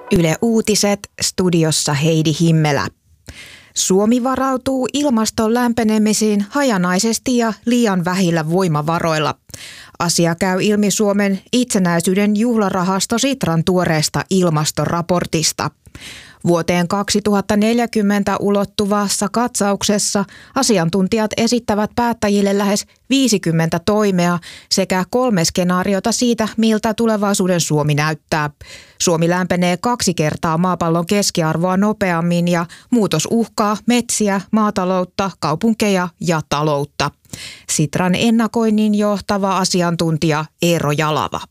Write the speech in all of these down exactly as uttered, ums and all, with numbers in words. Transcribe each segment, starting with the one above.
Yle Uutiset, studiossa Heidi Himmelä. Suomi varautuu ilmaston lämpenemisiin hajanaisesti ja liian vähillä voimavaroilla. Asia käy ilmi Suomen itsenäisyyden juhlarahasto Sitran tuoreesta ilmastoraportista. Vuoteen kaksituhattaneljäkymmentä ulottuvassa katsauksessa asiantuntijat esittävät päättäjille lähes viisikymmentä toimea sekä kolme skenaariota siitä, miltä tulevaisuuden Suomi näyttää. Suomi lämpenee kaksi kertaa maapallon keskiarvoa nopeammin ja muutos uhkaa metsiä, maataloutta, kaupunkeja ja taloutta. Sitran ennakoinnin johtava asiantuntija Eero Jalava.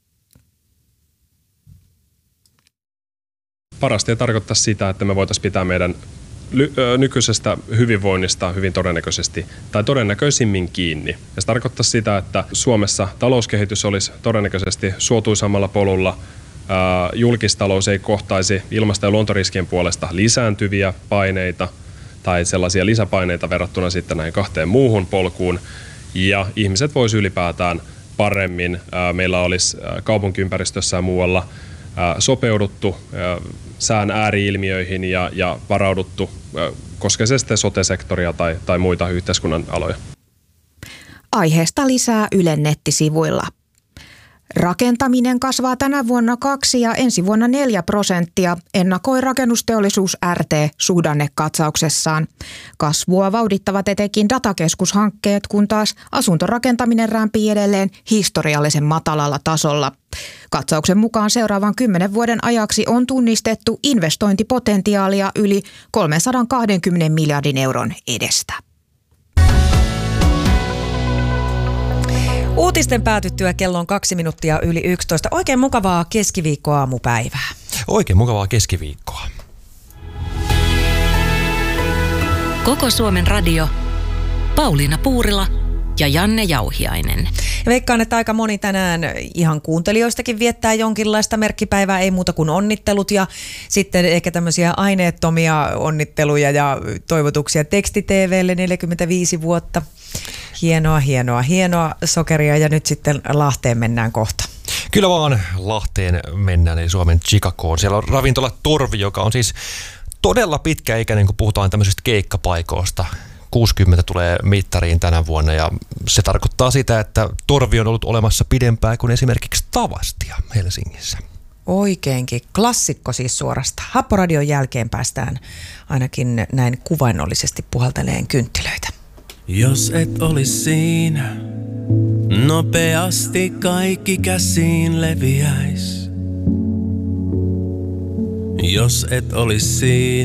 Parasta ei tarkoittaa sitä, että me voitaisiin pitää meidän nykyisestä hyvinvoinnista hyvin todennäköisesti tai todennäköisimmin kiinni. Ja se tarkoittaa sitä, että Suomessa talouskehitys olisi todennäköisesti suotuisammalla polulla, julkistalous ei kohtaisi ilmasto- ja luontoriskien puolesta lisääntyviä paineita tai sellaisia lisäpaineita verrattuna sitten näihin kahteen muuhun polkuun, ja ihmiset voisi ylipäätään paremmin, meillä olisi kaupunkiympäristössä ja muualla sopeuduttu sään ääriilmiöihin ja, ja varauduttu, koskee se sitten sote-sektoria tai, tai muita yhteiskunnan aloja. Aiheesta lisää Ylen nettisivuilla. Rakentaminen kasvaa tänä vuonna kaksi ja ensi vuonna neljä prosenttia, ennakoi rakennusteollisuus R T suhdannekatsauksessaan. Kasvua vauhdittavat etenkin datakeskushankkeet, kun taas asuntorakentaminen rämpii edelleen historiallisen matalalla tasolla. Katsauksen mukaan seuraavan kymmenen vuoden ajaksi on tunnistettu investointipotentiaalia yli kolmesataakaksikymmentä miljardin euron edestä. Uutisten päätyttyä kello on kaksi minuuttia yli yksitoista. Oikein mukavaa keskiviikkoaamupäivää. Oikein mukavaa keskiviikkoa. Koko Suomen radio, Pauliina Puurila ja Janne Jauhiainen. Veikkaan, että aika moni tänään ihan kuuntelijoistakin viettää jonkinlaista merkkipäivää, ei muuta kuin onnittelut ja sitten ehkä tämmöisiä aineettomia onnitteluja ja toivotuksia teksti-tv:lle neljäkymmentäviisi vuotta. Hienoa, hienoa, hienoa sokeria ja nyt sitten Lahteen mennään kohta. Kyllä vaan Lahteen mennään, eli Suomen Chicagoon. Siellä on ravintola Torvi, joka on siis todella pitkäikäinen, kun puhutaan tämmöisistä keikkapaikoista. kuusikymmentä tulee mittariin tänä vuonna ja se tarkoittaa sitä, että Torvi on ollut olemassa pidempään kuin esimerkiksi Tavastia Helsingissä. Oikeinkin. Klassikko siis suorastaan. Happoradion jälkeen päästään ainakin näin kuvainnollisesti puhalteleen kynttilöitä. Jos et olis siinä, nopeasti kaikki käsiin leviäis. Jos et olis siinä.